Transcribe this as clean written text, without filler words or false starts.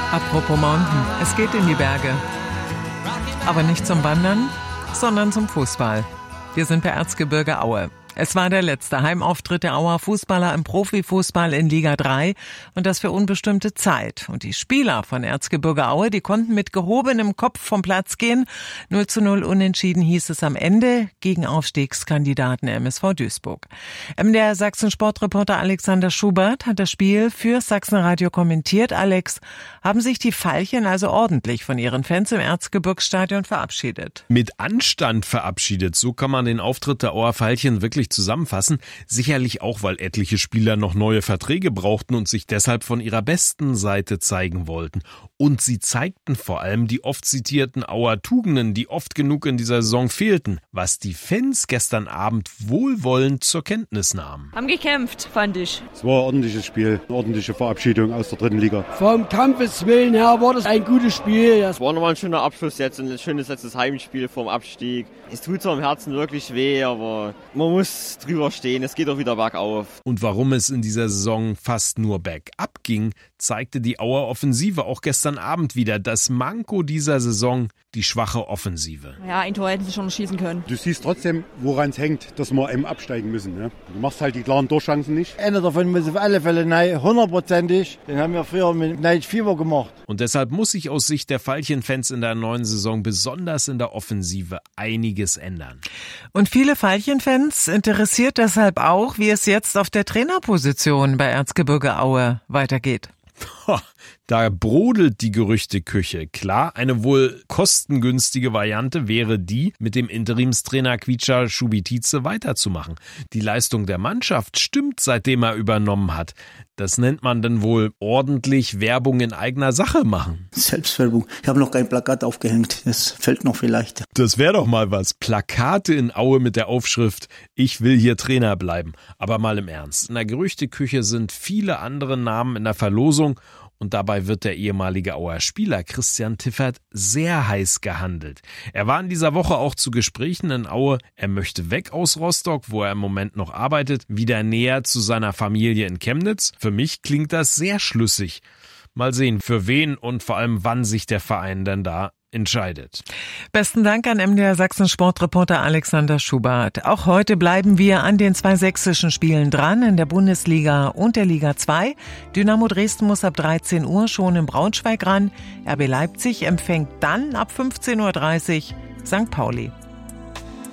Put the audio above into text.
Apropos Mountain, es geht in die Berge. Aber nicht zum Wandern, sondern zum Fußball. Wir sind bei Erzgebirge Aue. Es war der letzte Heimauftritt der Auer Fußballer im Profifußball in Liga 3 und das für unbestimmte Zeit. Und die Spieler von Erzgebirge Aue, die konnten mit gehobenem Kopf vom Platz gehen. 0:0 unentschieden hieß es am Ende gegen Aufstiegskandidaten MSV Duisburg. Der Sachsen-Sportreporter Alexander Schubert hat das Spiel für Sachsenradio kommentiert. Alex, haben sich die Veilchen also ordentlich von ihren Fans im Erzgebirgsstadion verabschiedet? Mit Anstand verabschiedet, so kann man den Auftritt der Auer Veilchen wirklich zusammenfassen. Sicherlich auch, weil etliche Spieler noch neue Verträge brauchten und sich deshalb von ihrer besten Seite zeigen wollten. Und sie zeigten vor allem die oft zitierten Auer Tugenden, die oft genug in dieser Saison fehlten, was die Fans gestern Abend wohlwollend zur Kenntnis nahmen. Haben gekämpft, fand ich. Es war ein ordentliches Spiel, eine ordentliche Verabschiedung aus der 3. Liga. Vom Kampfeswillen her war das ein gutes Spiel. Es war nochmal ein schöner Abschluss jetzt, ein schönes letztes Heimspiel vorm Abstieg. Es tut so am Herzen wirklich weh, aber man muss drüber stehen, es geht auch wieder bergauf. Und warum es in dieser Saison fast nur bergab ging, zeigte die Auer Offensive auch gestern Abend wieder. Das Manko dieser Saison, die schwache Offensive. Ja, ein Tor hätten sie schon schießen können. Du siehst trotzdem, woran es hängt, dass wir eben absteigen müssen. Ne? Du machst halt die klaren Torchancen nicht. Einer davon muss auf alle Fälle nein, 100%ig. Den haben wir früher mit Night Fever gemacht. Und deshalb muss sich aus Sicht der Veilchen-Fans in der neuen Saison besonders in der Offensive einiges ändern. Und viele Veilchen-Fans interessiert deshalb auch, wie es jetzt auf der Trainerposition bei Erzgebirge Aue weitergeht. Da brodelt die Gerüchteküche. Klar, eine wohl kostengünstige Variante wäre die, mit dem Interimstrainer Kvicha Schubitice weiterzumachen. Die Leistung der Mannschaft stimmt, seitdem er übernommen hat. Das nennt man dann wohl ordentlich Werbung in eigener Sache machen. Selbstwerbung. Ich habe noch kein Plakat aufgehängt. Das fällt noch vielleicht. Das wäre doch mal was. Plakate in Aue mit der Aufschrift „Ich will hier Trainer bleiben". Aber mal im Ernst. In der Gerüchteküche sind viele andere Namen in der Verlosung. Und dabei wird der ehemalige Auer Spieler Christian Tiffert sehr heiß gehandelt. Er war in dieser Woche auch zu Gesprächen in Aue. Er möchte weg aus Rostock, wo er im Moment noch arbeitet, wieder näher zu seiner Familie in Chemnitz. Für mich klingt das sehr schlüssig. Mal sehen, für wen und vor allem wann sich der Verein denn da entscheidet. Besten Dank an MDR Sachsen-Sportreporter Alexander Schubert. Auch heute bleiben wir an den 2 sächsischen Spielen dran, in der Bundesliga und der Liga 2. Dynamo Dresden muss ab 13 Uhr schon in Braunschweig ran. RB Leipzig empfängt dann ab 15:30 Uhr St. Pauli.